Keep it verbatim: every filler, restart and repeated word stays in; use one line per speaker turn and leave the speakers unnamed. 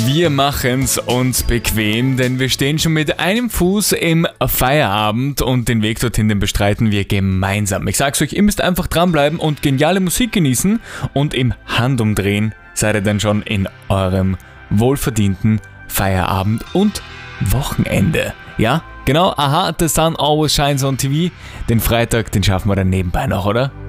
Wir machen's uns bequem, denn wir stehen schon mit einem Fuß im Feierabend und den Weg dorthin, den bestreiten wir gemeinsam. Ich sag's euch, ihr müsst einfach dranbleiben und geniale Musik genießen und im Handumdrehen seid ihr dann schon in eurem wohlverdienten Feierabend und Wochenende. Ja, genau, aha, the sun always shines on T V. Den Freitag, den schaffen wir dann nebenbei noch, oder?